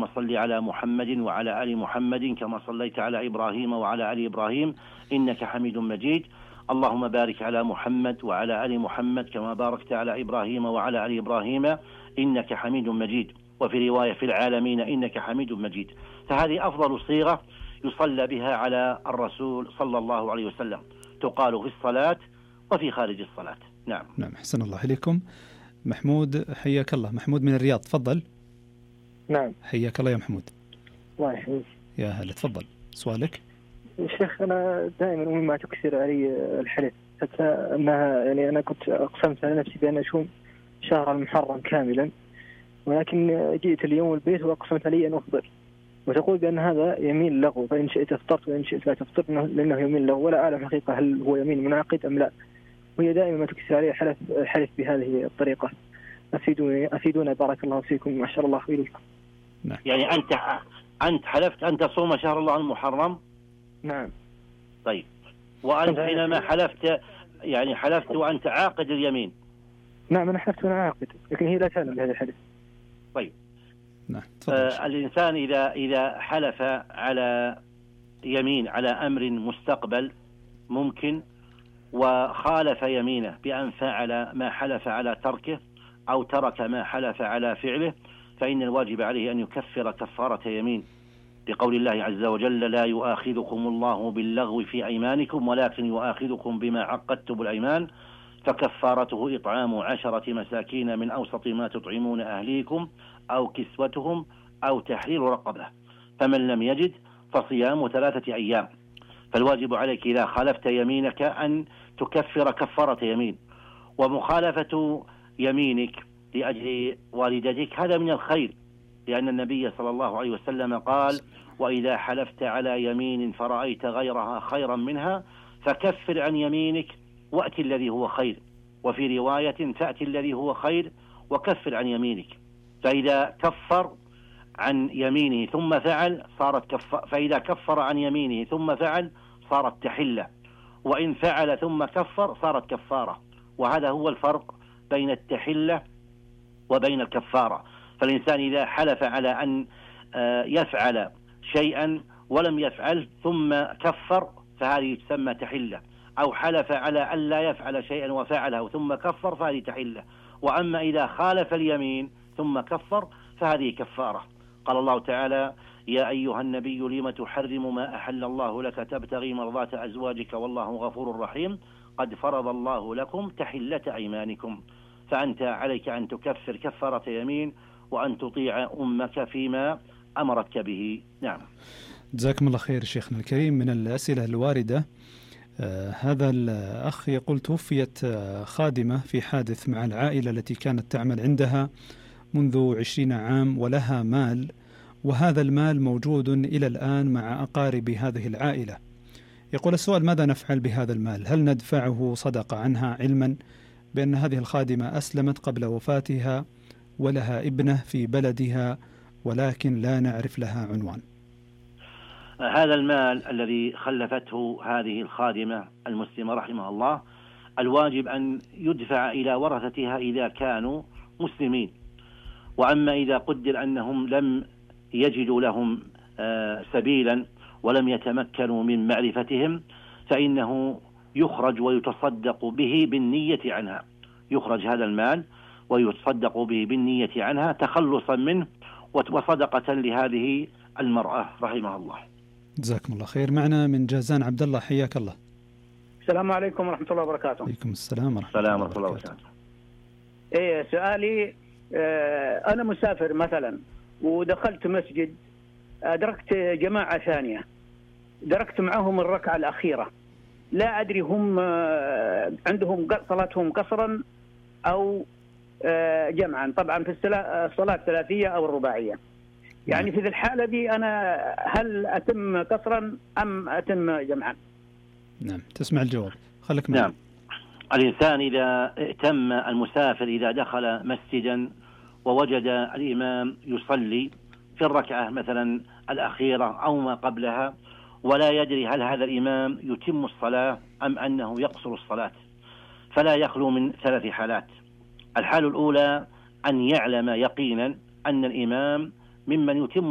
اللهم صل على محمد وعلى آل محمد كما صليت على إبراهيم وعلى آل إبراهيم إنك حميد مجيد. اللهم بارك على محمد وعلى آل محمد كما باركت على إبراهيم وعلى آل إبراهيم إنك حميد مجيد. وفي رواية في العالمين إنك حميد مجيد. فهذه أفضل صيغة يصلى بها على الرسول صلى الله عليه وسلم، تقال في الصلاة وفي خارج الصلاة. نعم. نعم، حسن الله إليكم. محمود حياك الله. محمود من الرياض، تفضل. نعم، حياك الله يا محمود. الله يحفظك. يا هلا، تفضل سؤالك. شيخ، أنا دائما أمي ما تكسر علي الحلف، حتى أنها يعني أنا كنت أقسمت على نفسي بأن أشوم شهر المحرم كاملا، ولكن جئت اليوم البيت وأقسمت علي أن أفطر، وتقول بأن هذا يمين لغو، فإن شئت افطرت وإن شئت لا تفطر، لأنه يمين لغو، ولا أعلم حقيقة هل هو يمين منعقد أم لا. وهي دائما ما تكسر علي الحلف بهذه الطريقة. أفيدونا بارك الله فيكم ما شاء الله إليكم. نعم. يعني أنت حلفت أن تصوم شهر الله المحرم؟ نعم. طيب، وأنت حينما حلفت وأنت عاقد اليمين؟ نعم، أنا حلفت وأنا عاقد، لكن هي لا تعلم بهذا الحدث. طيب. نعم. الإنسان إذا حلف على يمين على أمر مستقبل ممكن، وخالف يمينه بأن فعل ما حلف على تركه أو ترك ما حلف على فعله، فإن الواجب عليه أن يكفر كفارة يمين، لقول الله عز وجل: لا يؤاخذكم الله باللغو في أيمانكم ولكن يؤاخذكم بما عقدتم الأيمان، فكفارته إطعام 10 مساكين من أوسط ما تطعمون أهليكم أو كسوتهم أو تحرير رقبة، فمن لم يجد فصيام 3 أيام. فالواجب عليك إذا خالفت يمينك أن تكفر كفارة يمين. ومخالفة يمينك لأجل والدتك هذا من الخير، لأن النبي صلى الله عليه وسلم قال: وإذا حلفت على يمين فرأيت غيرها خيرا منها فكفر عن يمينك وأتي الذي هو خير. وفي رواية: فأتي الذي هو خير وكفر عن يمينك. فإذا كفر عن يمينه ثم فعل فإذا كفر عن يمينه ثم فعل صارت تحلة، وإن فعل ثم كفر صارت كفارة. وهذا هو الفرق بين التحلة وبين الكفارة. فالإنسان إذا حلف على أن يفعل شيئا ولم يفعل ثم كفر فهذه تسمى تحلة، أو حلف على أن لا يفعل شيئا وفعله ثم كفر فهذه تحلة. وأما إذا خالف اليمين ثم كفر فهذه كفارة. قال الله تعالى: يا أيها النبي لم تحرم ما أحل الله لك تبتغي مرضات أزواجك والله غفور رحيم قد فرض الله لكم تحلة أيمانكم. فأنت عليك أن تكفر كفارة يمين وأن تطيع أمك فيما أمرتك به. نعم. جزاكم الله خير شيخنا الكريم. من الأسئلة الواردة هذا الأخ يقول: توفيت خادمة في حادث مع العائلة التي كانت تعمل عندها منذ 20 عام ولها مال، وهذا المال موجود إلى الآن مع أقارب هذه العائلة. يقول السؤال: ماذا نفعل بهذا المال؟ هل ندفعه صدقة عنها، علما بأن هذه الخادمة أسلمت قبل وفاتها ولها ابنة في بلدها ولكن لا نعرف لها عنوان؟ هذا المال الذي خلفته هذه الخادمة المسلمة رحمها الله الواجب أن يدفع إلى ورثتها إذا كانوا مسلمين. وأما إذا قدر أنهم لم يجدوا لهم سبيلا ولم يتمكنوا من معرفتهم فإنه يخرج ويتصدق به بالنية عنها. يخرج هذا المال ويتصدق به بالنية عنها تخلصا منه وصدقة لهذه المرأة رحمها الله. جزاكم الله خير. معنا من جازان عبد الله، حياك الله. السلام عليكم ورحمة الله وبركاته. عليكم السلام ورحمة الله وبركاته. سؤالي: أنا مسافر مثلا ودخلت مسجد، أدركت جماعة ثانية، دركت معهم الركعة الأخيرة، لا أدري هم عندهم صلاتهم قصرا أو جمعا، طبعا في الصلاة الثلاثية أو الرباعية. يعني في الحالة دي أنا هل أتم قصرا أم أتم جمعا؟ نعم، تسمع الجواب، خليك معي. نعم. الإنسان إذا ائتم المسافر إذا دخل مسجدا ووجد الإمام يصلي في الركعة مثلا الأخيرة أو ما قبلها ولا يدري هل هذا الإمام يتم الصلاة أم أنه يقصر الصلاة، فلا يخلو من 3 حالات. الحالة الأولى أن يعلم يقينا أن الإمام ممن يتم